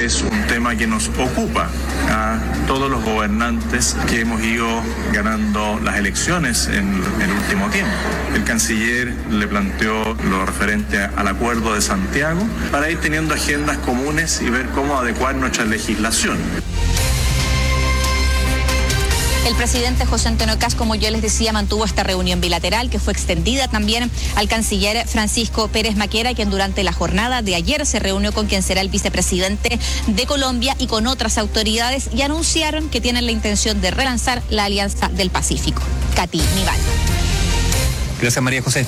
es un tema que nos ocupa a todos los gobernantes que hemos ido ganando las elecciones en el último tiempo. El canciller le planteó lo referente al Acuerdo de Santiago para ir teniendo agendas comunes y ver cómo adecuar nuestra legislación. El presidente José Antonio Kast, como yo les decía, mantuvo esta reunión bilateral que fue extendida también al canciller Francisco Pérez Maquera, quien durante la jornada de ayer se reunió con quien será el vicepresidente de Colombia y con otras autoridades, y anunciaron que tienen la intención de relanzar la Alianza del Pacífico. Katy Nival. Gracias, María José.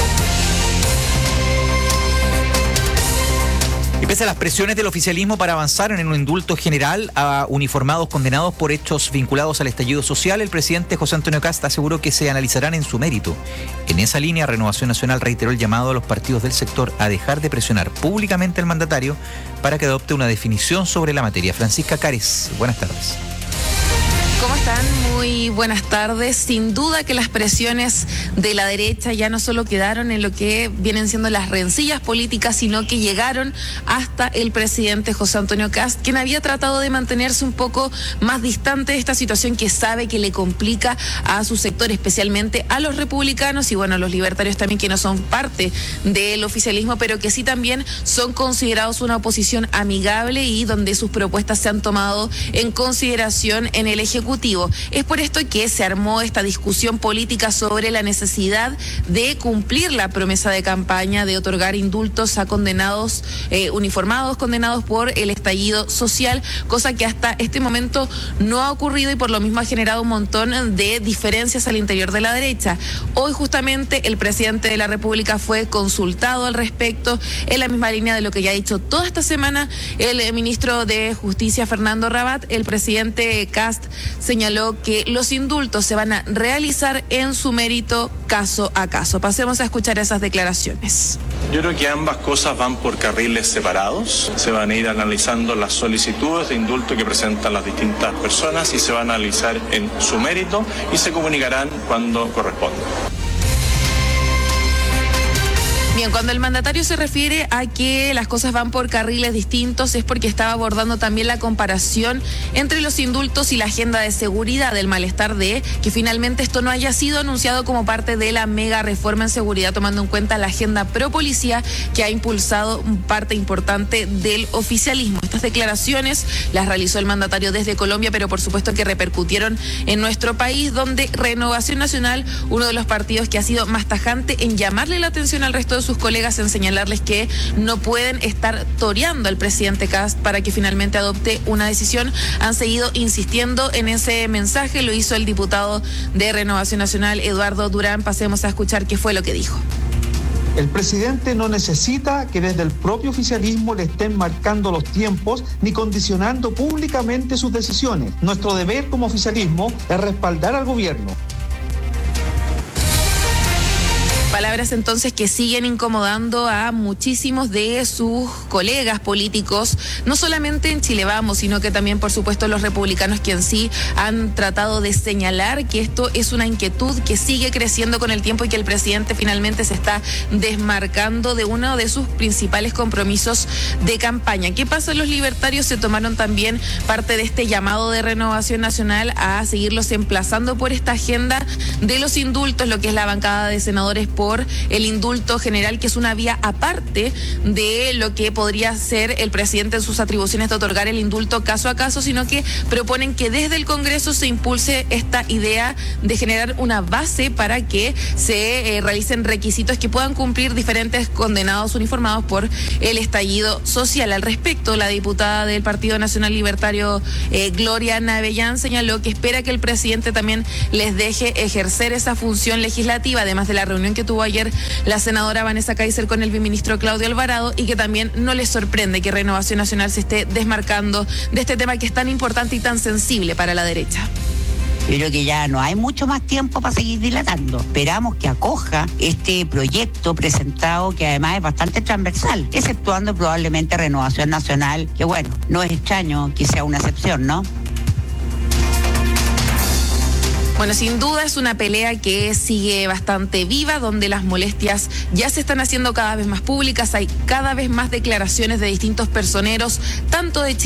Y pese a las presiones del oficialismo para avanzar en un indulto general a uniformados condenados por hechos vinculados al estallido social, el presidente José Antonio Kast aseguró que se analizarán en su mérito. En esa línea, Renovación Nacional reiteró el llamado a los partidos del sector a dejar de presionar públicamente al mandatario para que adopte una definición sobre la materia. Francisca Cares, buenas tardes. ¿Cómo están? Muy buenas tardes. Sin duda que las presiones de la derecha ya no solo quedaron en lo que vienen siendo las rencillas políticas, sino que llegaron hasta el presidente José Antonio Kast, quien había tratado de mantenerse un poco más distante de esta situación que sabe que le complica a su sector, especialmente a los republicanos y bueno, a los libertarios también, que no son parte del oficialismo, pero que sí también son considerados una oposición amigable y donde sus propuestas se han tomado en consideración en el Ejecutivo. Es por esto que se armó esta discusión política sobre la necesidad de cumplir la promesa de campaña de otorgar indultos a condenados, uniformados condenados por el estallido social, cosa que hasta este momento no ha ocurrido y por lo mismo ha generado un montón de diferencias al interior de la derecha. Hoy justamente el presidente de la República fue consultado al respecto, en la misma línea de lo que ya ha dicho toda esta semana el ministro de Justicia Fernando Rabat. El presidente Kast señaló que los indultos se van a realizar en su mérito caso a caso. Pasemos a escuchar esas declaraciones. Yo creo que ambas cosas van por carriles separados. Se van a ir analizando las solicitudes de indulto que presentan las distintas personas y se van a analizar en su mérito y se comunicarán cuando corresponda. Bien, cuando el mandatario se refiere a que las cosas van por carriles distintos es porque estaba abordando también la comparación entre los indultos y la agenda de seguridad, del malestar de que finalmente esto no haya sido anunciado como parte de la mega reforma en seguridad, tomando en cuenta la agenda pro policía que ha impulsado parte importante del oficialismo. Estas declaraciones las realizó el mandatario desde Colombia, pero por supuesto que repercutieron en nuestro país, donde Renovación Nacional, uno de los partidos que ha sido más tajante en llamarle la atención al resto de sus colegas, en señalarles que no pueden estar toreando al presidente Kast para que finalmente adopte una decisión, han seguido insistiendo en ese mensaje. Lo hizo el diputado de Renovación Nacional, Eduardo Durán. Pasemos a escuchar qué fue lo que dijo. El presidente no necesita que desde el propio oficialismo le estén marcando los tiempos ni condicionando públicamente sus decisiones. Nuestro deber como oficialismo es respaldar al gobierno. Palabras entonces que siguen incomodando a muchísimos de sus colegas políticos, no solamente en Chile Vamos, sino que también, por supuesto, los republicanos, que en sí han tratado de señalar que esto es una inquietud que sigue creciendo con el tiempo y que el presidente finalmente se está desmarcando de uno de sus principales compromisos de campaña. ¿Qué pasa? Los libertarios se tomaron también parte de este llamado de Renovación Nacional a seguirlos emplazando por esta agenda de los indultos, lo que es la bancada de senadores por el indulto general, que es una vía aparte de lo que podría ser el presidente en sus atribuciones de otorgar el indulto caso a caso, sino que proponen que desde el Congreso se impulse esta idea de generar una base para que se realicen requisitos que puedan cumplir diferentes condenados uniformados por el estallido social. Al respecto, la diputada del Partido Nacional Libertario, Gloria Navellán, señaló que espera que el presidente también les deje ejercer esa función legislativa, además de la reunión que tuvo ayer la senadora Vanessa Kaiser con el viceministro Claudio Alvarado, y que también no les sorprende que Renovación Nacional se esté desmarcando de este tema que es tan importante y tan sensible para la derecha. Yo creo que ya no hay mucho más tiempo para seguir dilatando. Esperamos que acoja este proyecto presentado, que además es bastante transversal, exceptuando probablemente Renovación Nacional, que bueno, no es extraño que sea una excepción, ¿no? Bueno, sin duda es una pelea que sigue bastante viva, donde las molestias ya se están haciendo cada vez más públicas, hay cada vez más declaraciones de distintos personeros, tanto de Chile